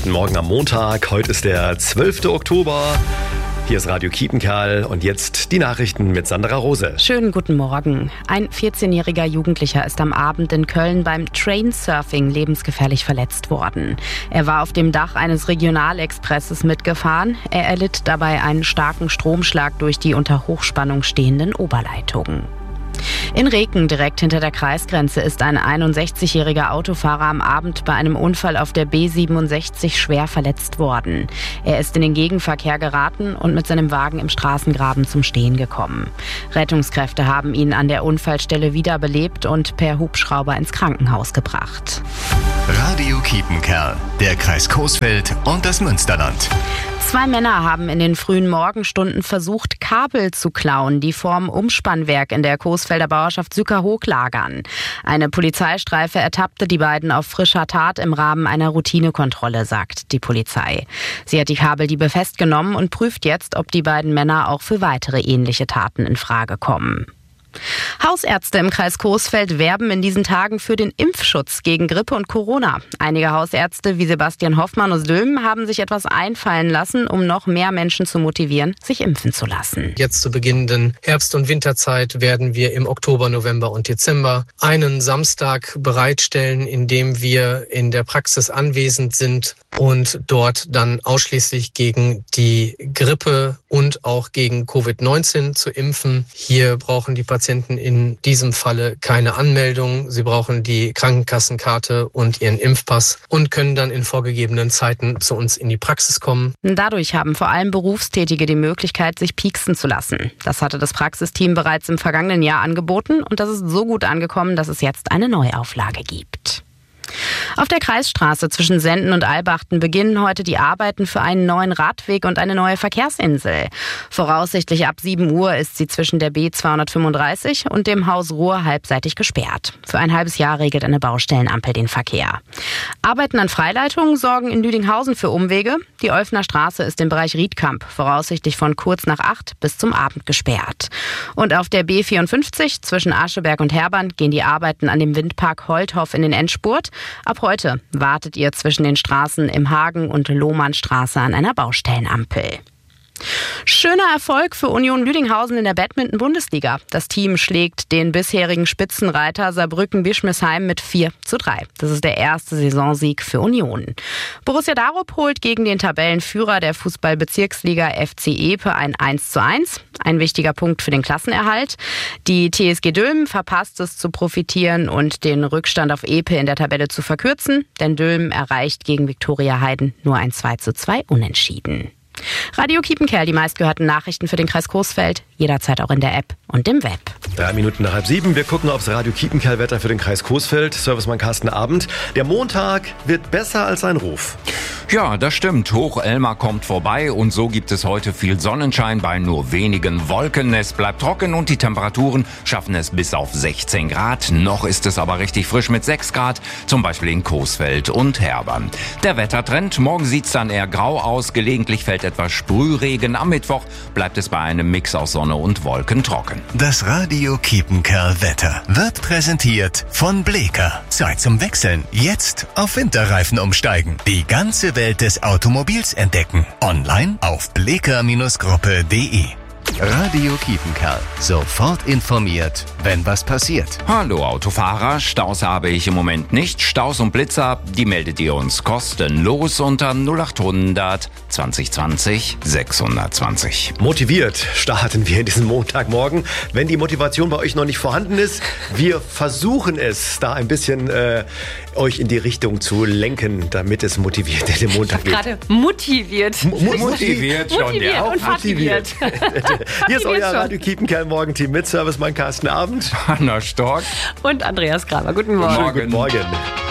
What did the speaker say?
Guten Morgen am Montag. Heute ist der 12. Oktober. Hier ist Radio Kiepenkerl und jetzt die Nachrichten mit Sandra Rose. Schönen guten Morgen. Ein 14-jähriger Jugendlicher ist am Abend in Köln beim Trainsurfing lebensgefährlich verletzt worden. Er war auf dem Dach eines Regionalexpresses mitgefahren. Er erlitt dabei einen starken Stromschlag durch die unter Hochspannung stehenden Oberleitungen. In Reken, direkt hinter der Kreisgrenze, ist ein 61-jähriger Autofahrer am Abend bei einem Unfall auf der B67 schwer verletzt worden. Er ist in den Gegenverkehr geraten und mit seinem Wagen im Straßengraben zum Stehen gekommen. Rettungskräfte haben ihn an der Unfallstelle wiederbelebt und per Hubschrauber ins Krankenhaus gebracht. Radio Kiepenkerl, der Kreis Coesfeld und das Münsterland. 2 Männer haben in den frühen Morgenstunden versucht, Kabel zu klauen, die vorm Umspannwerk in der Coesfelder Bauerschaft Sückerhoog lagern. Eine Polizeistreife ertappte die beiden auf frischer Tat im Rahmen einer Routinekontrolle, sagt die Polizei. Sie hat die Kabeldiebe festgenommen und prüft jetzt, ob die beiden Männer auch für weitere ähnliche Taten in Frage kommen. Hausärzte im Kreis Coesfeld werben in diesen Tagen für den Impfschutz gegen Grippe und Corona. Einige Hausärzte wie Sebastian Hoffmann aus Dülmen haben sich etwas einfallen lassen, um noch mehr Menschen zu motivieren, sich impfen zu lassen. Jetzt zu beginnenden Herbst- und Winterzeit werden wir im Oktober, November und Dezember einen Samstag bereitstellen, in dem wir in der Praxis anwesend sind und dort dann ausschließlich gegen die Grippe und auch gegen Covid-19 zu impfen. Hier brauchen die Patienten in diesem Falle keine Anmeldung. Sie brauchen die Krankenkassenkarte und ihren Impfpass und können dann in vorgegebenen Zeiten zu uns in die Praxis kommen. Dadurch haben vor allem Berufstätige die Möglichkeit, sich pieksen zu lassen. Das hatte das Praxisteam bereits im vergangenen Jahr angeboten und das ist so gut angekommen, dass es jetzt eine Neuauflage gibt. Auf der Kreisstraße zwischen Senden und Albachten beginnen heute die Arbeiten für einen neuen Radweg und eine neue Verkehrsinsel. Voraussichtlich ab 7 Uhr ist sie zwischen der B235 und dem Haus Ruhr halbseitig gesperrt. Für ein halbes Jahr regelt eine Baustellenampel den Verkehr. Arbeiten an Freileitungen sorgen in Lüdinghausen für Umwege. Die Olfner Straße ist im Bereich Riedkamp voraussichtlich von kurz nach 8 bis zum Abend gesperrt. Und auf der B54 zwischen Ascheberg und Herbern gehen die Arbeiten an dem Windpark Holthoff in den Endspurt. Ab heute wartet ihr zwischen den Straßen im Hagen- und Lohmannstraße an einer Baustellenampel. Schöner Erfolg für Union Lüdinghausen in der Badminton-Bundesliga. Das Team schlägt den bisherigen Spitzenreiter Saarbrücken-Bischmisheim mit 4:3. Das ist der erste Saisonsieg für Union. Borussia Darup holt gegen den Tabellenführer der Fußball-Bezirksliga FC Epe ein 1:1. Ein wichtiger Punkt für den Klassenerhalt. Die TSG Dülmen verpasst es zu profitieren und den Rückstand auf Epe in der Tabelle zu verkürzen, denn Dülmen erreicht gegen Viktoria Heiden nur ein 2:2 Unentschieden. Radio Kiepenkerl, die meistgehörten Nachrichten für den Kreis Coesfeld, jederzeit auch in der App und im Web. 3 Minuten nach 6:30. Wir gucken aufs Radio Kiepenkerl-Wetter für den Kreis Coesfeld. Servicemann Carsten Abend. Der Montag wird besser als sein Ruf. Ja, das stimmt. Hoch-Elmar kommt vorbei und so gibt es heute viel Sonnenschein bei nur wenigen Wolken. Es bleibt trocken und die Temperaturen schaffen es bis auf 16 Grad. Noch ist es aber richtig frisch mit 6 Grad, zum Beispiel in Coesfeld und Herbern. Der Wettertrend, morgen sieht's dann eher grau aus, gelegentlich fällt etwas Sprühregen. Am Mittwoch bleibt es bei einem Mix aus Sonne und Wolken trocken. Das Radio Kiepenkerl Wetter wird präsentiert von Bleeker. Zeit zum Wechseln. Jetzt auf Winterreifen umsteigen. Die ganze Welt des Automobils entdecken. Online auf bleeker-gruppe.de. Radio Kiepenkerl. Sofort informiert, wenn was passiert. Hallo Autofahrer, Staus habe ich im Moment nicht. Staus und Blitzer, die meldet ihr uns kostenlos unter 0800 2020 620. Motiviert starten wir in diesem Montagmorgen. Wenn die Motivation bei euch noch nicht vorhanden ist, wir versuchen es, da ein bisschen euch in die Richtung zu lenken, damit es motiviert in den Montag geht. Gerade motiviert. Motiviert schon, ja. Und motiviert. Hier ist euer Radio Kiepenkerl Morgenteam mit Servicemann Carsten Abend. Hanna Stork Und Andreas Kramer. Guten Morgen. Guten Morgen.